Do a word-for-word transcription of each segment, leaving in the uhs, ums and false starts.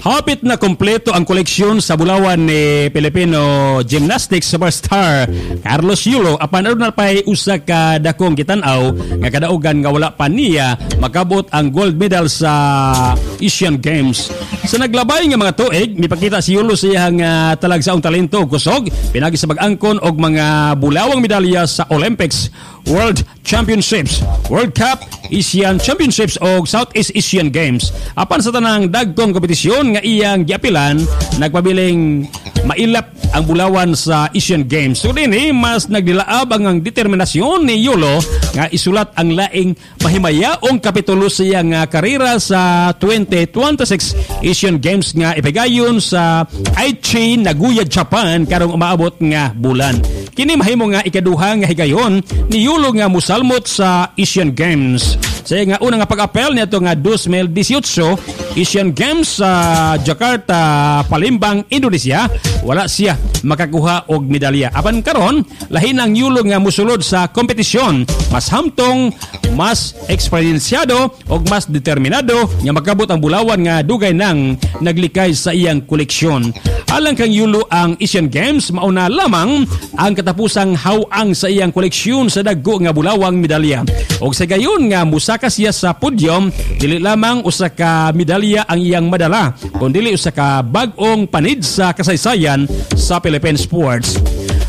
Hapit na kompleto ang koleksyon sa bulawan ni Filipino gymnastics superstar Carlos Yulo apan aduna pay usa ka dakong gitan-aw nga kadaugan nga wala pa niya makabot ang gold medal sa Asian Games. Sa naglabay nga mga tuig, mipakita si Yulo sa iyang uh, talagsaong talento ug kusog pinagi sa pag-angkon og mga bulawang medalya sa Olympics, World Championships, World Cup, Asian Championships o Southeast Asian Games. Apan sa tanang dagkong kompetisyon nga iyang giapilan, nagpabiling mailap ang bulawan sa Asian Games. So din eh, mas nagdilaab ang determinasyon ni Yulo nga isulat ang laing mahimayaong kapitulo sa iyang uh, karera sa twenty twenty-six Asian Games nga ipigayon sa Aichi, Nagoya, Japan karong umaabot nga bulan. Kini mahimo nga ikaduha nga higayon ni Yulo nga musalmot sa Asian Games. Sa nga una nga pag-apel nito nga twenty eighteen Asian Games sa Jakarta, Palembang, Indonesia, wala siya makakuha og medalya. Apan karon lahi nang Yulo nga musulod sa kompetisyon, mas hamtong, mas eksperyensyado og mas determinado nga makabot ang bulawan nga dugay nang naglikay sa iyang koleksyon. Alang kang Yulo ang Asian Games mauna lamang ang katapusang hawang sa iyang koleksyon sa dagko nga bulawang medalya. Og sa gayon nga musaka siya sa podium, dili lamang usa ka medalya ang iyang madala, kundi usa ka bag-ong panid sa kasaysayan sa Philippine sports.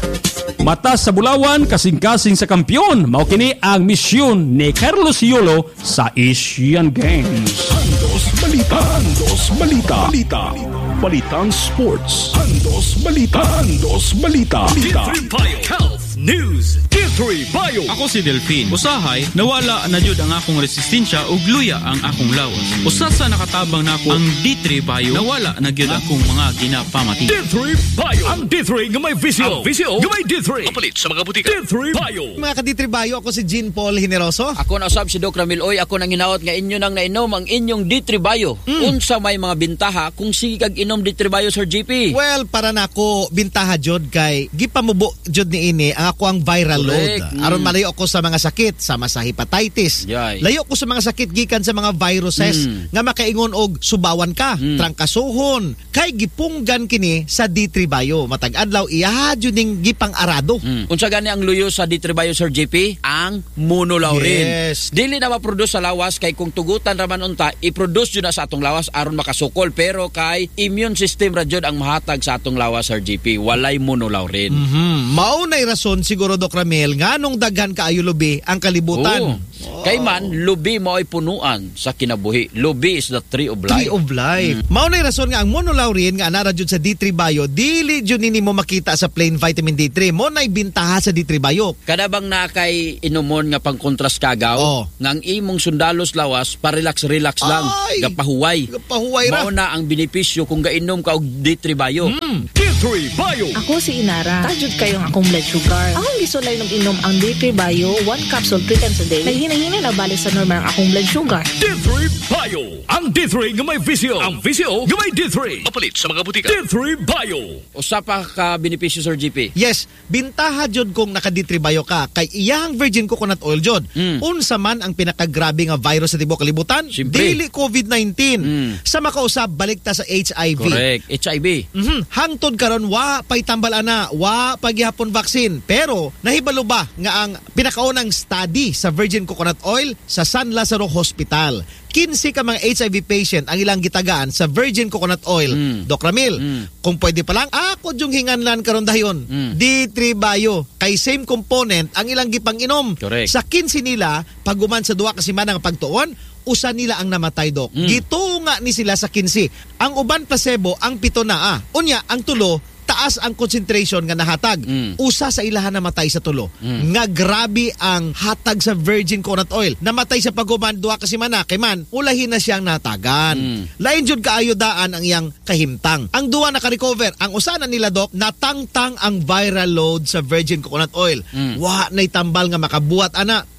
Mata sa bulawan, kasing-kasing sa kampyon, mao kini ang misyon ni Carlos Yulo sa Asian Games. Andos Balita, Andos Balita, Balita, Balitang Sports, Andos Balita, Andos Balita, D three Bio Health News, D three Bio. Ako si Delphine. Usahay, nawala na jud ang akong resistensya ug luya ang akong lawas. Usa sa nakatabang nako ang D three Bio, nawala na gyud akong mga ginapamati. D three Bio, ang D three nga may visyo, visyo nga may D three. Kapalit sa mga butika. D three Bio. Mga ka-D three Bio, ako si Jean Paul Generoso. Ako na usab si Doc Ramil Oy, ako nang hinaot nga inyo nang nainom ang inyong D three Bio. Mm. Unsa may mga bintaha kung sige kag inom D three Bio, Sir G P? Well, para nako bintaha jud kay gipamubo jud ni ini ang ako ang viral Correct. load. Mm. Aron malayo ko sa mga sakit, sama sa hepatitis. Yay. Layo ko sa mga sakit gikan sa mga viruses Mm. nga makaingon og subawan ka, Mm. trangkasuhon. Kay gipunggan kini sa D three Bio. Matag adlaw iya jud ning gipang arado. Mm. Unsa gani ang luyo sa D three Bio, Sir G P? Ang monolaurin. Yes. Dili na ma-produce sa lawas kay kung tugutan raman unta, i-produce yun na sa atong lawas aron makasukol, pero kay immune system ra jud ang mahatag sa atong lawas, Sir G P. Walay monolaurin. Mhm. Mao nay rason siguro Doc Ramel nganong daghan kaayo lubi ang kalibutan. Oo. Kay man lubi mo ay punuan sa kinabuhi. Lubi is the tree of life. Tree of life. Mm. Mao nay rason nga ang monolaurin nga anara jud sa D three Bio dili jud nini mo makita sa plain vitamin D three. Mo nay bintaha sa D three Bio. Kada bang na kay inumon nga pang kontras kagaw, Oh. nga ang imong sundalos lawas pa-relax-relax lang, Ay! gapahuway. Gapahuway ra. Mao na ang benepisyo kung gainom ka og D three Bio. Mm. D three Bio. Ako si Inara. Tajud kayong akong blood sugar. Akong gisulay nung inom ang D three Bio, one capsule three times a day. Naghinahina na balik sa normal ang akong blood sugar. D three Bio. Ang D three nga may visyo, ang visyo nga may D three. Kapalit sa mga butika. D three Bio. Usa pa ka benepisyo, Sir G P. Yes, bintaha jud kung naka D three Bio ka kay iyang virgin coconut oil jud. Mm. Unsa man ang pinakagrabe nga virus sa tibuok kalibutan? Siyempre. Dili COVID nineteen. Mm. Sa makausab balik ta sa H I V. Correct. H I V. Mhm. Hangtod karon wa pay tambal ana, wa paghihapon vaccine. Pero nahibalo ba nga ang pinakaunang study sa virgin coconut oil sa San Lazaro Hospital. fifteen ka mga H I V patient ang ilang gitagaan sa virgin coconut oil. Mm. Doc Ramil, Mm. kung pwede pa lang, ako yung hinganlan karon dayon. Mm. D three Bio, kay same component ang ilang gipang inom. Correct. Sa fifteen nila, paguman sa duwa ka semana nga pagtuon, usa nila ang namatay, Doc. Mm. Gitunga ni sila sa fifteen. Ang uban placebo, ang pito na ah. Unya, ang tulo, taas ang concentration nga nahatag. Mm. Usa sa ilahan namatay sa tulo. Mm. Nga grabe ang hatag sa virgin coconut oil. Namatay sa paguman duha ka semana kay man ulahin na siyang natagan. Mm. Lain jud kaayo daan ang iyang kahimtang. Ang duha naka-recover. Ang usa na nila, Doc, natangtang ang viral load sa virgin coconut oil. Mm. Wa nay tambal nga makabuhat ana.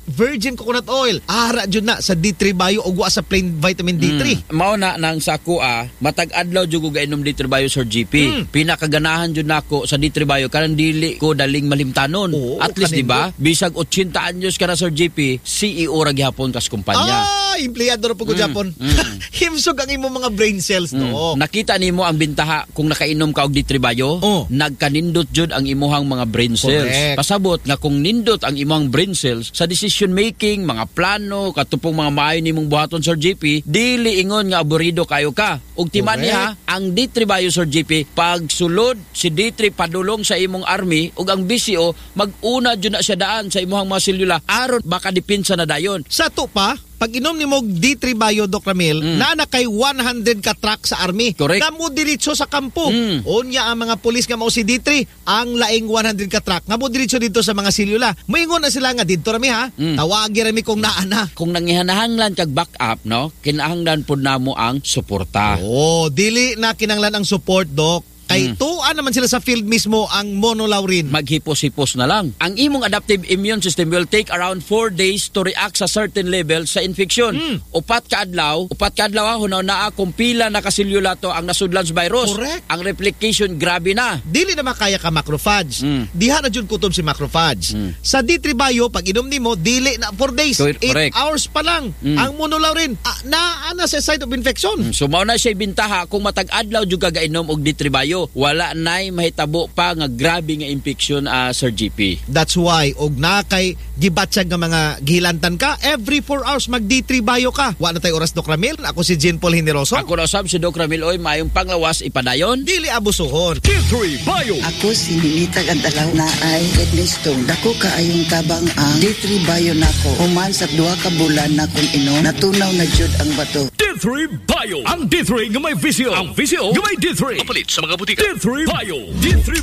virgin coconut oil. Ara jud na sa D three Bio ug wa sa plain vitamin D three. Mm. Mao na nang sa kuha, matag adlaw jud ko gainom D three Bio Sir G P. Mm. Pinakaganahan jud nako sa D three Bio kanang dili ko daling malimtanon. Oo, At least di ba? kanindot. Bisag eighty anyos ka na Sir G P, C E O ra gihapon kas kumpanya. Ah, empleyado ra po ko Mm, Japon. mm. Himsog ang imo mga brain cells Mm. no. Nakita nimo ang bintaha kung nakainom ka og D three Bio, Oh. nagkanindot jud ang imuhang mga brain cells. Correct. Pasabot nga kung nindot ang imong brain cells sa decision making, mga plano, katupong mga maayo nimong buhaton Sir G P, dili ingon nga aburido kayo ka. Ug timan Correct. niya ang D three Bio Sir G P, pag sulod si D three padulong sa imong army ug ang B C O mag-una jud na siya daan sa imong mga selula aron baka dipinsa na dayon. Sa to pa, pag inom ni mo D three Bio Doc Ramil, Mm. na na kay one hundred ka truck sa army. Correct. Nga mo diretso sa kampo. Mm. Unya ang mga pulis nga mao si D three, ang laing one hundred ka truck. Nga mo diretso dito sa mga silula. Moingon na sila nga dito rami ha. Mm. Tawagi rami kung naa na. Kung nangihanahanglan kag backup, no, kinahanglan pud namo ang suporta. Oh, dili na kinanglan ang support, Doc. Kay Mm. tuan naman sila sa field mismo ang monolaurin. Maghipos-hipos na lang. Ang imong adaptive immune system will take around four days to react sa certain level sa infection. Mm. Upat ka adlaw, upat ka adlaw hunaw naa kung pila na kaselula to ang nasudlan sa virus. Correct. Ang replication grabe na. Dili na makaya ka macrophage. Mm. Diha na jud kutob si macrophage. Mm. Sa D three Bio, pag inom nimo, dili na four days. Cor- eight correct. hours pa lang. Mm. Ang monolaurin, ah, naa na sa site of infection. So mao na siya bintaha kung matag adlaw jud ka gainom og D three Bio, wala nay mahitabo pa nga grabe nga infection uh, Sir G P. That's why, og na kay gibatsyag nga mga gihilantan ka, every four hours mag D three Bio ka. Wa na tay oras, Doc Ramil. Ako si Jean Paul Hineroso. Ako na sab si Doc Ramil Oy, mayong panglawas ipadayon. Dili abusuhon. D three Bio. Ako si Ninitag Antalaw na ay kidney stone. Dako kaayong tabang ang D three Bio nako. Human sa duha ka bulan na kung inom, natunaw na jud ang bato. D three Bio. Ang D three nga may visio. Ang visio nga may D three. Kapalit sa mga butika. D three Bio. D three